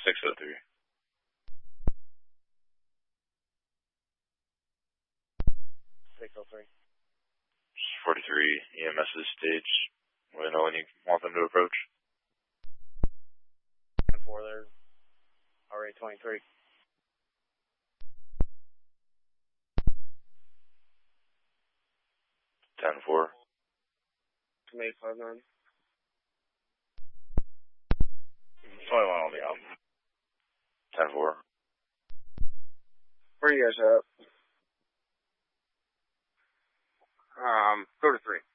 603. 603. 43 EMS's stage. We know when you want them to approach. 4 there. Already 23. 10-4. 859. 21 will be out. 10-4. Where are you guys at? Go to 3.